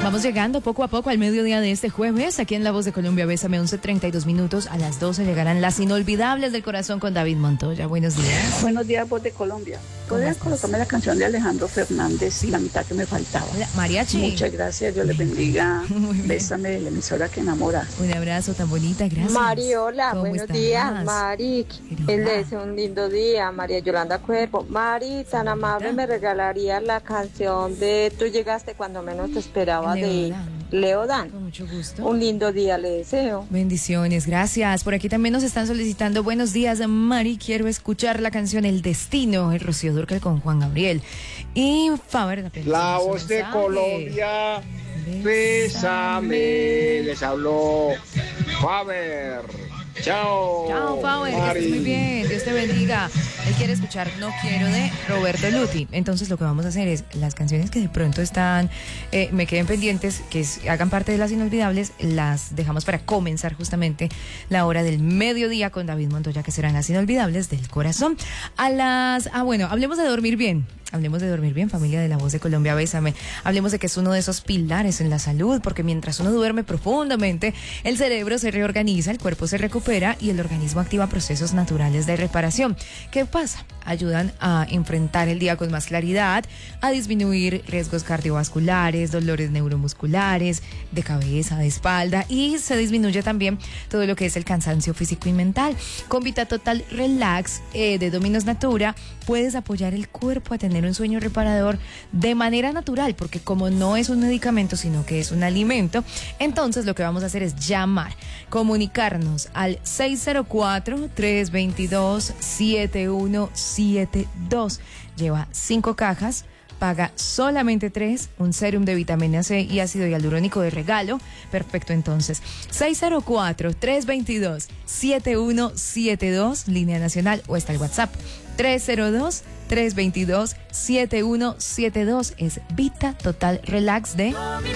Vamos llegando poco a poco al mediodía de este jueves, aquí en La Voz de Colombia. Bésame, 11:32 minutos. A las 12 llegarán las inolvidables del corazón con David Montoya. Buenos días. Buenos días, Voz de Colombia. ¿Podrías colocarme la canción de Alejandro Fernández y la mitad que me faltaba? Hola, mariachi. Muchas gracias, Dios les bendiga. Bésame, la emisora que enamora. Un abrazo tan bonita, gracias. Mariola, buenos días, Mari. Querida. Él le deseo un lindo día, María Yolanda Cuervo. Mari, tan amable, me regalaría la canción de Tú llegaste cuando menos te esperaba de Leodan. Con mucho gusto. Un lindo día le deseo. Bendiciones, gracias. Por aquí también nos están solicitando buenos días, Mari. Quiero escuchar la canción El Destino, el Rocío Dúrcal con Juan Gabriel. Y Faber, La Voz de Colombia, bésame. Les habló Faber. Chao. Chao, Faber, que estés muy bien. Dios te bendiga. Él quiere escuchar No Quiero de Roberto Luti. Entonces lo que vamos a hacer es las canciones que de pronto están, me queden pendientes, hagan parte de las inolvidables, las dejamos para comenzar justamente la hora del mediodía con David Montoya, que serán las inolvidables del corazón. Bueno, hablemos de dormir bien. Hablemos de dormir bien, familia de La Voz de Colombia, bésame. Hablemos de que es uno de esos pilares en la salud, porque mientras uno duerme profundamente, el cerebro se reorganiza, el cuerpo se recupera y el organismo activa procesos naturales de reparación. ¿Qué pasa? Ayudan a enfrentar el día con más claridad, a disminuir riesgos cardiovasculares, dolores neuromusculares, de cabeza, de espalda, y se disminuye también todo lo que es el cansancio físico y mental. Con Vita Total Relax de Dominos Natura, puedes apoyar el cuerpo a tener un sueño reparador de manera natural, porque como no es un medicamento, sino que es un alimento, entonces lo que vamos a hacer es llamar, comunicarnos al 604-322-7172. Lleva 5 cajas, paga solamente 3, un sérum de vitamina C y ácido hialurónico de regalo. Perfecto, entonces 604-322-7172, línea nacional, o está el WhatsApp 302-322-7172. Es Vita Total Relax de